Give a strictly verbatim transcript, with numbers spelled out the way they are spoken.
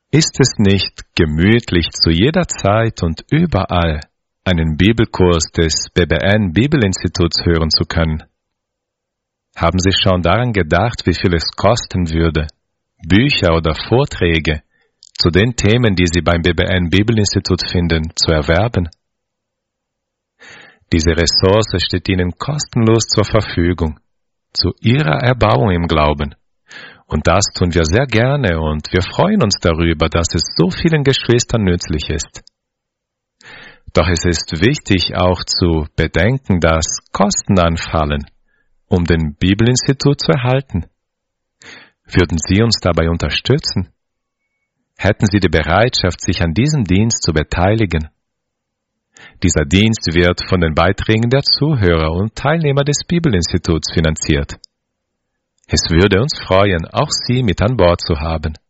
Ist es nicht gemütlich, zu jeder Zeit und überall einen Bibelkurs des B B N Bibelinstituts hören zu können? Haben Sie schon daran gedacht, wie viel es kosten würde, Bücher oder Vorträge zu den Themen, die Sie beim B B N Bibelinstitut finden, zu erwerben? Diese Ressource steht Ihnen kostenlos zur Verfügung, zu Ihrer Erbauung im Glauben. Und das tun wir sehr gerne und wir freuen uns darüber, dass es so vielen Geschwistern nützlich ist. Doch es ist wichtig auch zu bedenken, dass Kosten anfallen, um den Bibelinstitut zu erhalten. Würden Sie uns dabei unterstützen? Hätten Sie die Bereitschaft, sich an diesem Dienst zu beteiligen? Dieser Dienst wird von den Beiträgen der Zuhörer und Teilnehmer des Bibelinstituts finanziert. Es würde uns freuen, auch Sie mit an Bord zu haben.